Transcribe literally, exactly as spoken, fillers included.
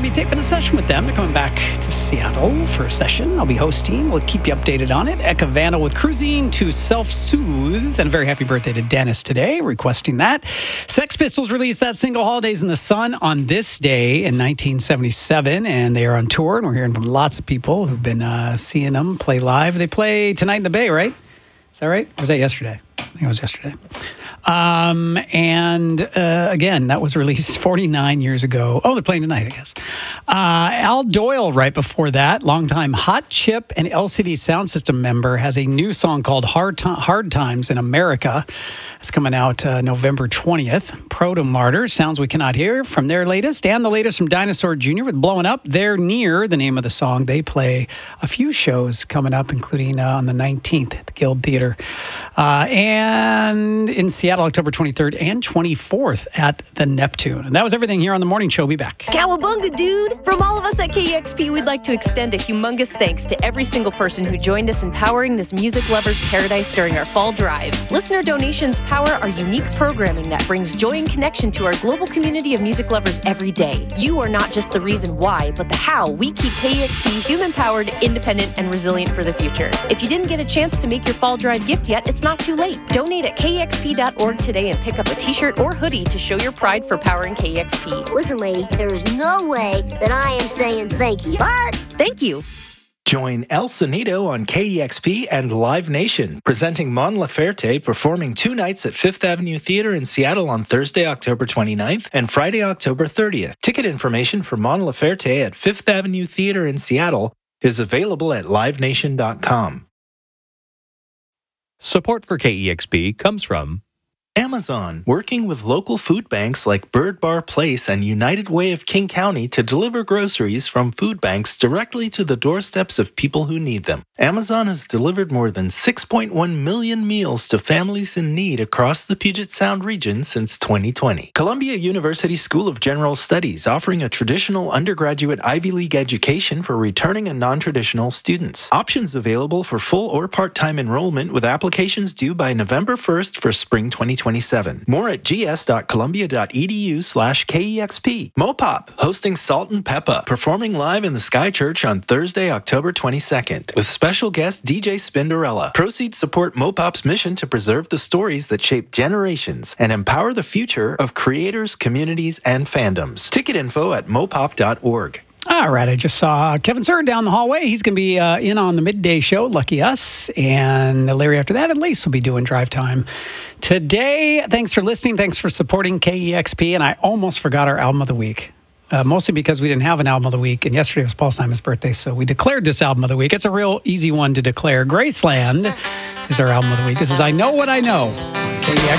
be taping a session with them. They're coming back to Seattle for a session. I'll be hosting. We'll keep you updated on it. Eka Vandal with Cruising to Self-Soothe. And a very happy birthday to Dennis today, requesting that. Sex Pistols released that single Holidays in the Sun on this day in nineteen seventy-seven. And they are on tour. And we're hearing from lots of people who've been uh, seeing them play live. They play tonight in the Bay, right? Is that right? Or was that yesterday? I think it was yesterday. Um, and uh, again, that was released forty-nine years ago. Oh, they're playing tonight, I guess. Uh, Al Doyle, right before that, longtime Hot Chip and L C D Sound System member, has a new song called Hard, Ti- Hard Times in America. It's coming out uh, November twentieth. Proto Martyrs, Sounds We Cannot Hear from their latest, and the latest from Dinosaur Junior with Blowing Up. They're Near, the name of the song. They play a few shows coming up, including uh, on the nineteenth at the Guild Theater. Uh, and in Seattle, October twenty-third and twenty-fourth at the Neptune. And that was everything here on The Morning Show. Be back. Cowabunga, dude! From all of us at K E X P, we'd like to extend a humongous thanks to every single person who joined us in powering this music lover's paradise during our fall drive. Listener donations power our unique programming that brings joy and connection to our global community of music lovers every day. You are not just the reason why, but the how we keep K E X P human-powered, independent, and resilient for the future. If you didn't get a chance to make your fall drive gift yet, it's not too late. Donate at K E X P dot org today and pick up a t-shirt or hoodie to show your pride for powering K E X P. Listen, lady, there is no way that I am saying thank you, but thank you. Join El Sonido on K E X P and Live Nation, presenting Mon Laferte, performing two nights at Fifth Avenue Theater in Seattle on Thursday, October twenty-ninth and Friday, October thirtieth. Ticket information for Mon Laferte at Fifth Avenue Theater in Seattle is available at live nation dot com. Support for K E X P comes from Amazon, working with local food banks like Bird Bar Place and United Way of King County to deliver groceries from food banks directly to the doorsteps of people who need them. Amazon has delivered more than six point one million meals to families in need across the Puget Sound region since twenty twenty. Columbia University School of General Studies, offering a traditional undergraduate Ivy League education for returning and non-traditional students. Options available for full or part-time enrollment with applications due by November first for spring twenty twenty-seven. More at gs.columbia.edu slash KEXP. Mopop, hosting Salt and Peppa, performing live in the Sky Church on Thursday, October twenty-second, with special guest D J Spinderella. Proceeds support Mopop's mission to preserve the stories that shape generations and empower the future of creators, communities, and fandoms. Ticket info at mopop dot org. All right, I just saw Kevin Sir down the hallway. He's going to be uh, in on the midday show, lucky us. And Larry after that, and Lace will be doing drive time today. Thanks for listening. Thanks for supporting K E X P. And I almost forgot our album of the week, uh, mostly because we didn't have an album of the week. And yesterday was Paul Simon's birthday, so we declared this album of the week. It's a real easy one to declare. Graceland is our album of the week. This is I Know What I Know on K E X P.